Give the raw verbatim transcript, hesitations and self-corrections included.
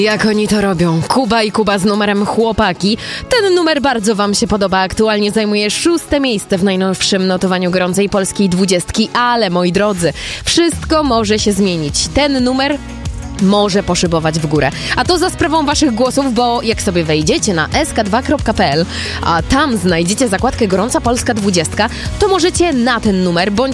Jak oni to robią? Kuba i Kuba z numerem Chłopaki. Ten numer bardzo wam się podoba. Aktualnie zajmuje szóste miejsce w najnowszym notowaniu gorącej polskiej dwudziestki. Ale moi drodzy, wszystko może się zmienić. Ten numer może poszybować w górę. A to za sprawą waszych głosów, bo jak sobie wejdziecie na s k dwa kropka p l, a tam znajdziecie zakładkę Gorąca Polska dwudziestka, to możecie na ten numer bądź